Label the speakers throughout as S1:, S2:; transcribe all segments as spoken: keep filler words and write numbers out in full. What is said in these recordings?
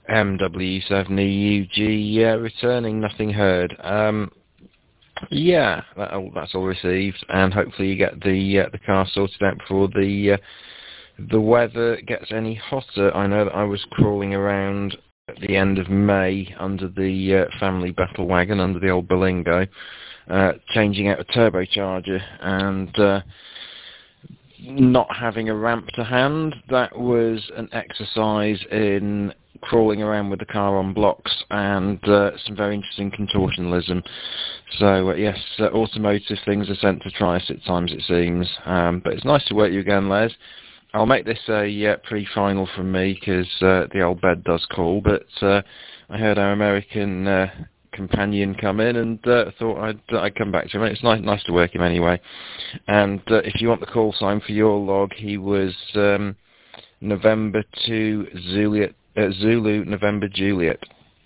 S1: M W seven E U G, uh, returning, nothing heard. Um, yeah, that, that's all received, and hopefully you get the uh, the car sorted out before the uh, the weather gets any hotter. I know that I was crawling around at the end of May under the uh, family battle wagon, under the old Berlingo, uh, changing out a turbocharger, and uh, not having a ramp to hand. That was an exercise in crawling around with the car on blocks, and uh, some very interesting contortionalism. So uh, yes, uh, automotive things are sent to try us at times, it seems. Um, but it's nice to work with you again, Les. I'll make this a uh, pre-final from me, because uh, the old bed does call, but uh, I heard our American uh, companion come in, and uh, thought I'd, uh, I'd come back to him. It's nice, nice to work him anyway. And uh, if you want the call sign for your log, he was um, November to Zulu, uh, Zulu, November Juliet.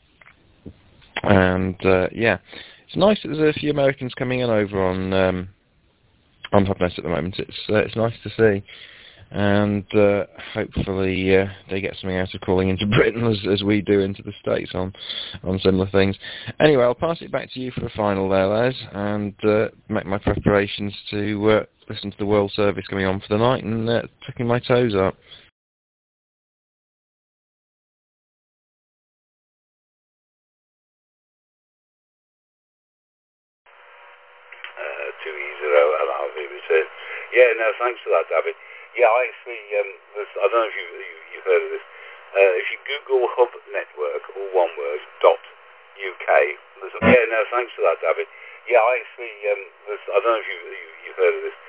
S1: And uh, yeah, it's nice that there's a few Americans coming in over on um, on Hubnest at the moment. It's uh, it's nice to see. And uh, hopefully uh, they get something out of calling into Britain as, as we do into the States on on similar things. Anyway, I'll pass it back to you for a final there, Les, and uh, make my preparations to uh, listen to the World Service coming on for the night, and uh, tucking my toes up.
S2: Uh, two E zero L R V return. Yeah, no, thanks for that, David. Yeah, I actually, um, I don't know if you've, you, you've heard of this. Uh, if you Google Hub Network, all one word, dot U K. There's a, yeah, no, thanks for that, David. Yeah, I actually, um, I don't know if you, you, you've heard of this.